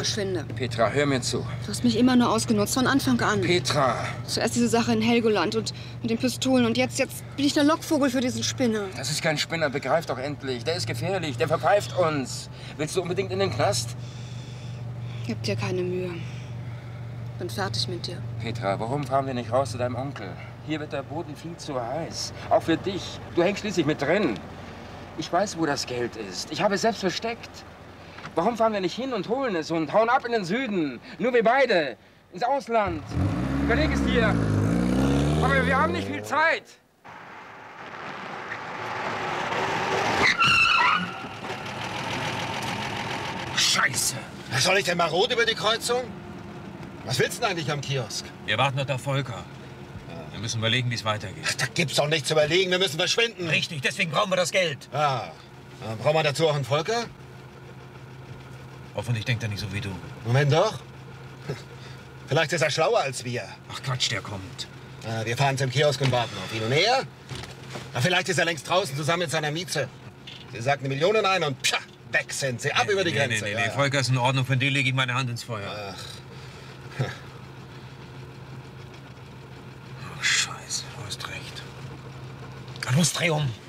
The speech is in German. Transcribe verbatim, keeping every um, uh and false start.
verschwinde. Petra, hör mir zu. Du hast mich immer nur ausgenutzt, von Anfang an. Petra! Zuerst diese Sache in Helgoland und mit den Pistolen und jetzt, jetzt bin ich der Lockvogel für diesen Spinner. Das ist kein Spinner, begreif doch endlich. Der ist gefährlich, der verpfeift uns. Willst du unbedingt in den Knast? Gib dir keine Mühe. Bin fertig mit dir. Petra, warum fahren wir nicht raus zu deinem Onkel? Hier wird der Boden viel zu heiß. Auch für dich. Du hängst schließlich mit drin. Ich weiß, wo das Geld ist. Ich habe es selbst versteckt. Warum fahren wir nicht hin und holen es und hauen ab in den Süden? Nur wir beide. Ins Ausland. Überleg es dir. Aber wir haben nicht viel Zeit. Scheiße. Soll ich denn mal rot über die Kreuzung? Was willst du denn eigentlich am Kiosk? Wir warten noch auf Volker. Wir müssen überlegen, wie es weitergeht. Ach, da gibt's doch nichts zu überlegen. Wir müssen verschwinden. Richtig, deswegen brauchen wir das Geld. Ah, dann brauchen wir dazu auch einen Volker? Hoffentlich denkt er nicht so wie du. Moment doch. Vielleicht ist er schlauer als wir. Ach Quatsch, der kommt. Ah, wir fahren zum Kiosk und warten auf ihn. Und er? Na, vielleicht ist er längst draußen zusammen mit seiner Mieze. Sie sagt eine Million ein und pja, weg sind sie. Ab nee, über die nee, Grenze. Nee, nee, ja. nee, Volker ist in Ordnung. Von dem lege ich meine Hand ins Feuer. Ach. Oh, Scheiße, du hast recht. Los, dreh um.